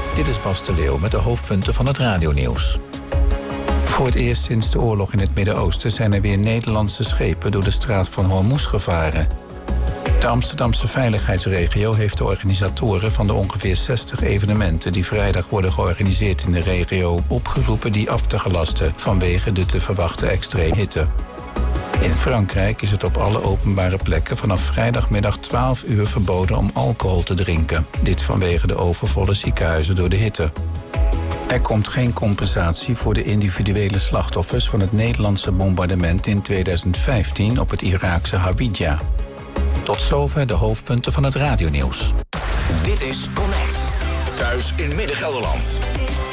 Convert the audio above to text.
Dit is Bas de Leeuw met de hoofdpunten van het radionieuws. Voor het eerst sinds de oorlog in het Midden-Oosten zijn er weer Nederlandse schepen door de straat van Hormuz gevaren. De Amsterdamse veiligheidsregio heeft de organisatoren van de ongeveer 60 evenementen die vrijdag worden georganiseerd in de regio opgeroepen die af te gelasten vanwege de te verwachten extreme hitte. In Frankrijk is het op alle openbare plekken vanaf vrijdagmiddag 12 uur verboden om alcohol te drinken. Dit vanwege de overvolle ziekenhuizen door de hitte. Er komt geen compensatie voor de individuele slachtoffers van het Nederlandse bombardement in 2015 op het Iraakse Hawija. Tot zover de hoofdpunten van het radionieuws. Dit is Connect. Thuis in Midden-Gelderland.